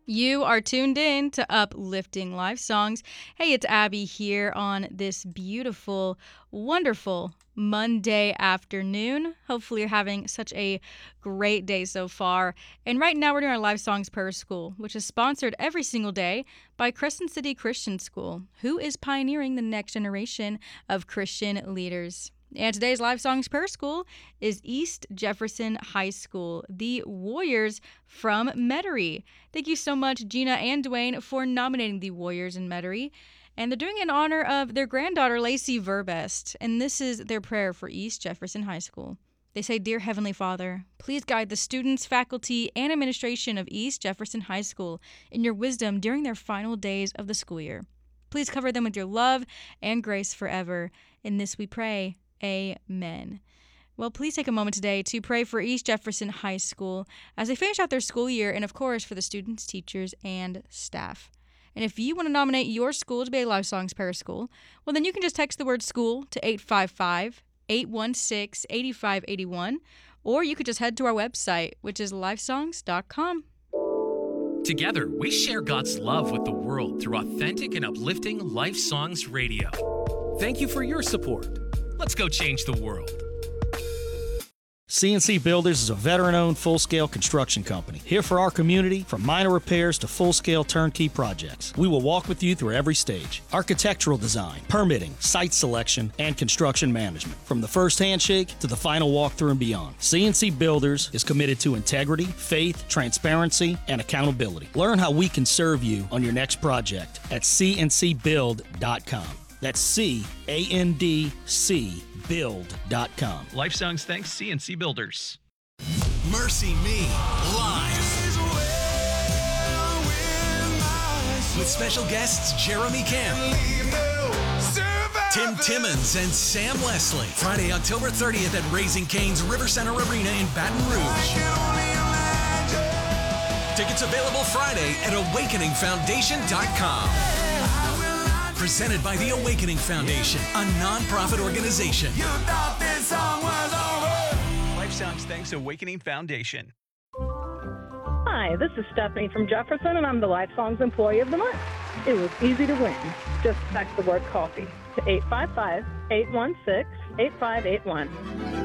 You are tuned in to Uplifting Life Songs. Hey, it's Abby here on this beautiful, wonderful Monday afternoon. Hopefully, you're having such a great day so far. And right now, we're doing our Life Songs Prayer School, which is sponsored every single day by Crescent City Christian School, who is pioneering the next generation of Christian leaders. And today's Live Songs Prayer School is East Jefferson High School, the Warriors from Metairie. Thank you so much, Gina and Dwayne, for nominating the Warriors in Metairie. And they're doing it in honor of their granddaughter, Lacey Verbest. And this is their prayer for East Jefferson High School. They say, Dear Heavenly Father, please guide the students, faculty, and administration of East Jefferson High School in your wisdom during their final days of the school year. Please cover them with your love and grace forever. In this we pray. Amen. Well, please take a moment today to pray for East Jefferson High School as they finish out their school year and, of course, for the students, teachers, and staff. And if you want to nominate your school to be a Live Songs Prayer School, well, then you can just text the word school to 855-816-8581, or you could just head to our website, which is livesongs.com. Together, we share God's love with the world through authentic and uplifting Life Songs Radio. Thank you for your support. Let's go change the world. CNC Builders is a veteran-owned, full-scale construction company. Here for our community, from minor repairs to full-scale turnkey projects. We will walk with you through every stage. Architectural design, permitting, site selection, and construction management. From the first handshake to the final walkthrough and beyond. CNC Builders is committed to integrity, faith, transparency, and accountability. Learn how we can serve you on your next project at cncbuild.com. That's CANDC build.com. Life Songs thanks CNC Builders. Mercy Me live with special guests Jeremy Camp, Tim Timmons, and Sam Leslie. Friday, October 30th at Raising Cane's River Center Arena in Baton Rouge. Tickets available Friday at awakeningfoundation.com. Presented by the Awakening Foundation, a non-profit organization. You thought this song was over. Life Songs thanks Awakening Foundation. Hi, this is Stephanie from Jefferson, and I'm the Life Songs Employee of the Month. It was easy to win. Just text the word coffee to 855-816-8581.